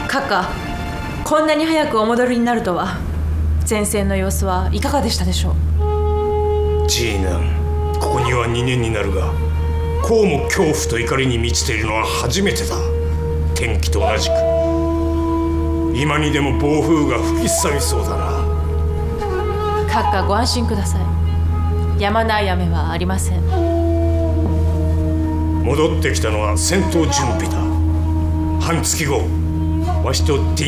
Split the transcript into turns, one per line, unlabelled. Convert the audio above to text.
閣下、こんなに早くお戻りになるとは。前線の様子はいかがでしたでしょう。
ジーナン、ここには2年になるが、こうも恐怖と怒りに満ちているのは初めてだ。天気と同じく今にでも暴風が吹きすさびそうだな。
閣下、ご安心ください。やまない雨はありません。
戻ってきたのは戦闘準備だ。半月後、わしとティ